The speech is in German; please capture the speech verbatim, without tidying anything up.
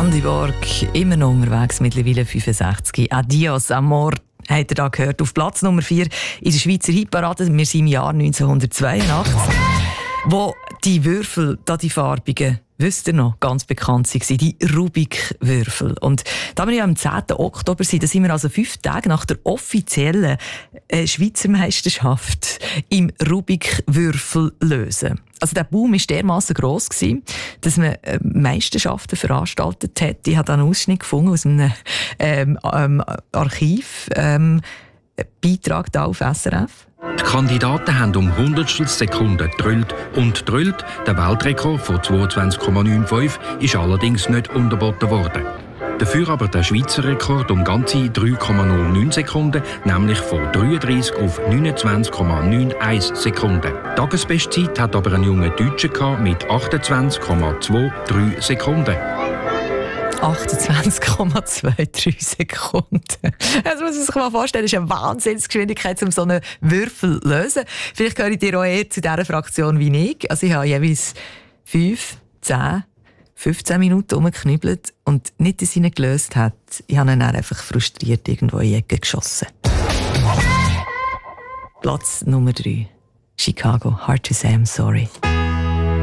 Andy Borg, immer noch unterwegs, mittlerweile fünfundsechzig. Adios, Amor, habt ihr da gehört. Auf Platz Nummer vier in der Schweizer Hitparade. Wir sind im Jahr neunzehnhundertzweiundachtzig, wo die Würfel, da die farbigen, wisst ihr noch, ganz bekannt waren, die Rubik-Würfel. Und da wir ja am zehnten Oktober sind, da sind wir also fünf Tage nach der offiziellen äh, Schweizer Meisterschaft im Rubik-Würfel lösen. Also der Boom war dermassen gross gewesen, dass man äh, Meisterschaften veranstaltet hat. Ich habe einen Ausschnitt gefunden aus einem ähm, ähm, Archiv, ähm, Beitrag da auf S R F. Die Kandidaten haben um Hundertstel Sekunden gedrillt und gedrillt. Der Weltrekord von zweiundzwanzig Komma fünfundneunzig ist allerdings nicht unterboten worden. Dafür aber der Schweizer Rekord um ganze drei Komma null neun Sekunden, nämlich von dreiunddreißig auf neunundzwanzig Komma einundneunzig Sekunden. Die Tagesbestzeit hat aber ein junger Deutscher mit achtundzwanzig Komma dreiundzwanzig Sekunden. achtundzwanzig Komma dreiundzwanzig Sekunden. Das muss man sich mal vorstellen. Das ist eine Wahnsinnsgeschwindigkeit, um so einen Würfel zu lösen. Vielleicht gehört ihr auch eher zu dieser Fraktion wie ich. Also ich habe jeweils fünf, zehn, fünfzehn Minuten rumgeknüppelt und nicht, dass ich ihn gelöst hat. Ich habe ihn dann einfach frustriert irgendwo in die Ecke geschossen. Platz Nummer drei. Chicago. Hard to say I'm sorry.